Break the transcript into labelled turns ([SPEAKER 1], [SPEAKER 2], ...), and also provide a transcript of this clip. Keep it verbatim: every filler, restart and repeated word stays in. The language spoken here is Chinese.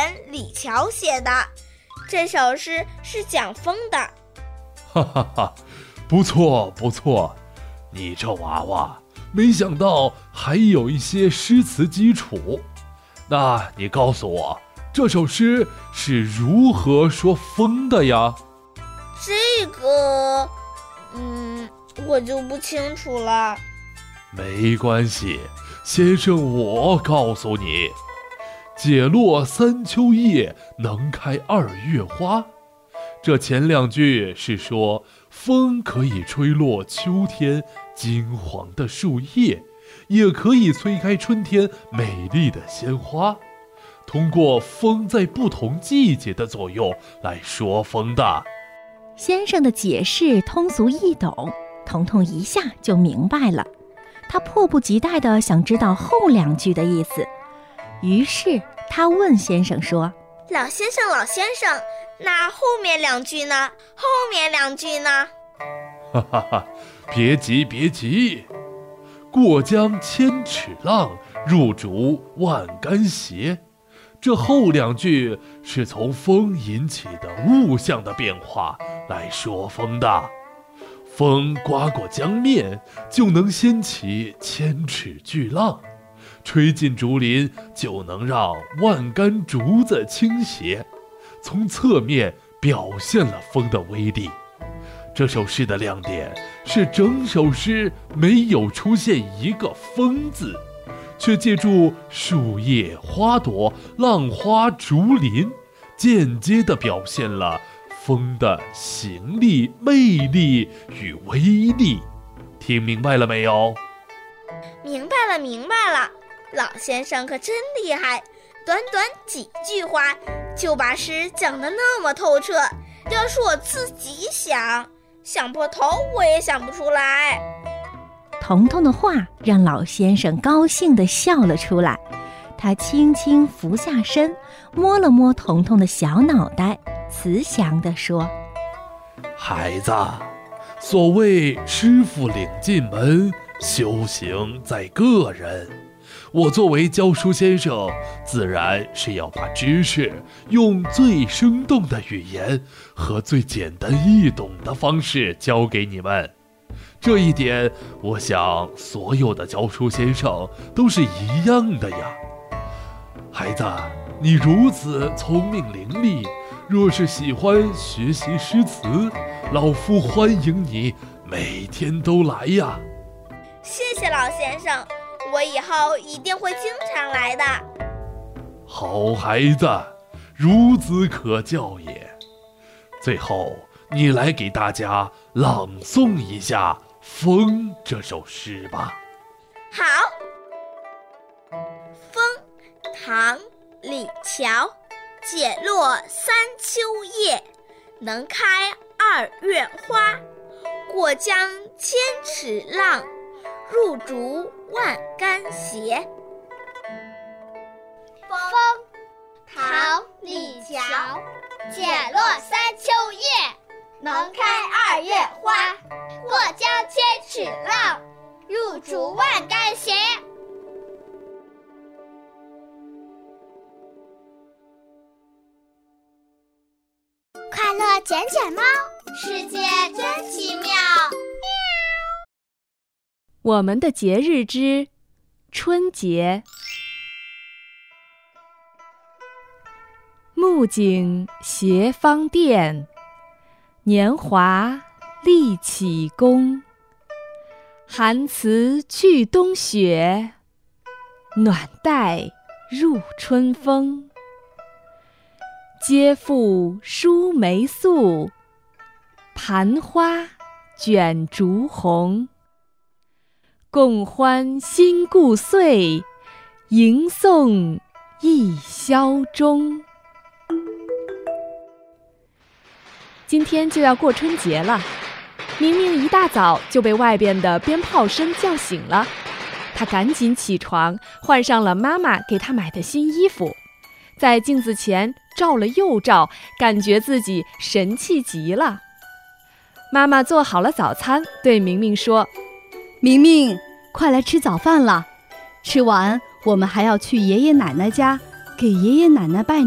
[SPEAKER 1] 人李峤写的，这首诗是讲风的。
[SPEAKER 2] 哈哈哈，不错不错，你这娃娃没想到还有一些诗词基础。那你告诉我，这首诗是如何说风的呀？
[SPEAKER 1] 这个，嗯，我就不清楚了。
[SPEAKER 2] 没关系，先生，我告诉你，解落三秋叶，能开二月花。这前两句是说风可以吹落秋天金黄的树叶，也可以吹开春天美丽的鲜花，通过风在不同季节的作用来说风的。
[SPEAKER 3] 先生的解释通俗易懂，彤彤一下就明白了。他迫不及待地想知道后两句的意思，于是他问先生说：
[SPEAKER 1] 老先生老先生，那后面两句呢？后面两句呢？
[SPEAKER 2] 哈哈哈，别急别急，过江千尺浪，入竹万竿斜。这后两句是从风引起的物象的变化来说风的。风刮过江面，就能掀起千尺巨浪，吹进竹林，就能让万竿竹子倾斜，从侧面表现了风的威力。这首诗的亮点是整首诗没有出现一个风字，却借助树叶、花朵、浪花、竹林，间接地表现了风的行力、魅力与威力。听明白了没有？
[SPEAKER 1] 明白了明白了，老先生可真厉害，短短几句话就把诗讲得那么透彻，要是我自己想想破头我也想不出来。
[SPEAKER 3] 彤彤的话让老先生高兴地笑了出来，他轻轻俯下身，摸了摸彤彤的小脑袋，慈祥地说：
[SPEAKER 2] 孩子，所谓师傅领进门，修行在个人。我作为教书先生，自然是要把知识用最生动的语言和最简单易懂的方式教给你们。这一点，我想所有的教书先生都是一样的呀。孩子，你如此聪明伶俐，若是喜欢学习诗词，老夫欢迎你每天都来呀。
[SPEAKER 1] 谢谢老先生，我以后一定会经常来的。
[SPEAKER 2] 好孩子，孺子可教也。最后，你来给大家朗诵一下《风》这首诗吧。
[SPEAKER 1] 好。风，唐，李峤。解落三秋叶，能开二月花。过江千尺浪，入竹万竿斜。
[SPEAKER 4] 风，唐，李峤。解落三秋叶，能开二月花。过江千尺浪，入竹万竿斜。快乐捡捡猫，世界真奇妙。
[SPEAKER 3] 我们的节日之春节。木槿斜芳甸，年华立启功。寒辞去冬雪，暖带入春风。接复梳眉素，盘花卷竹红。共欢新故岁，迎送一宵中。今天就要过春节了，明明一大早就被外边的鞭炮声叫醒了，他赶紧起床，换上了妈妈给他买的新衣服，在镜子前照了又照，感觉自己神气极了。妈妈做好了早餐，对明明说：
[SPEAKER 5] 明明，快来吃早饭了，吃完我们还要去爷爷奶奶家给爷爷奶奶拜年。